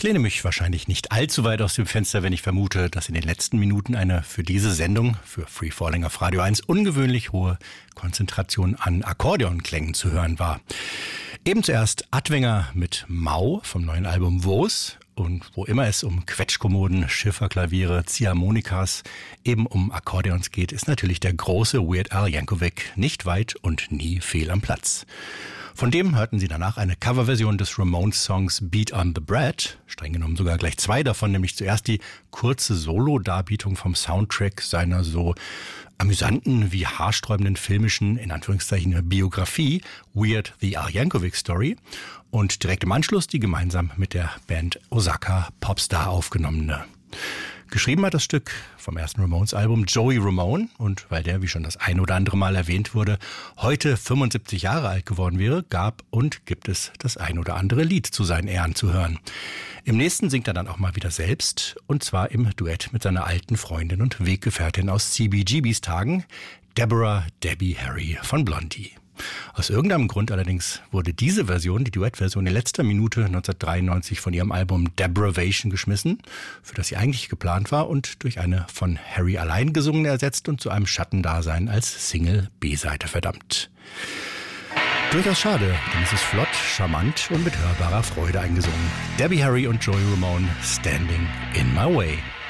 Ich lehne mich wahrscheinlich nicht allzu weit aus dem Fenster, wenn ich vermute, dass in den letzten Minuten eine für diese Sendung, für Free Falling auf Radio 1, ungewöhnlich hohe Konzentration an Akkordeonklängen zu hören war. Eben zuerst Adwenger mit Mau vom neuen Album Woos. Und wo immer es um Quetschkommoden, Schifferklaviere, Ziehharmonikas, eben um Akkordeons geht, ist natürlich der große Weird Al Yankovic nicht weit und nie fehl am Platz. Von dem hörten Sie danach eine Coverversion des Ramones-Songs Beat on the Bread, streng genommen sogar gleich zwei davon, nämlich zuerst die kurze Solo-Darbietung vom Soundtrack seiner so amüsanten wie haarsträubenden filmischen, in Anführungszeichen, Biografie Weird the Al Yankovic Story und direkt im Anschluss die gemeinsam mit der Band Osaka Popstar aufgenommene. Geschrieben hat das Stück vom ersten Ramones-Album Joey Ramone und weil der, wie schon das ein oder andere Mal erwähnt wurde, heute 75 Jahre alt geworden wäre, gab und gibt es das ein oder andere Lied zu seinen Ehren zu hören. Im nächsten singt er dann auch mal wieder selbst und zwar im Duett mit seiner alten Freundin und Weggefährtin aus CBGBs Tagen, Deborah Debbie Harry von Blondie. Aus irgendeinem Grund allerdings wurde diese Version, die Duettversion, in letzter Minute 1993 von ihrem Album Depravation geschmissen, für das sie eigentlich geplant war und durch eine von Harry allein gesungene ersetzt und zu einem Schattendasein als Single B-Seite verdammt. Durchaus schade, denn es ist flott, charmant und mit hörbarer Freude eingesungen. Debbie Harry und Joey Ramone, Standing in My Way.